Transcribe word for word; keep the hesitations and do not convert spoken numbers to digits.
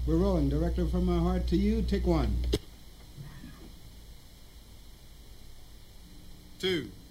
We're rolling. Directly from my heart to you. Take one. Two.